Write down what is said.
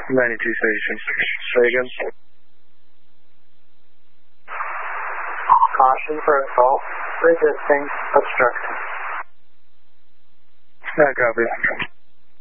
9236. Say again. Caution for assault. Resisting. Obstructing. Copy.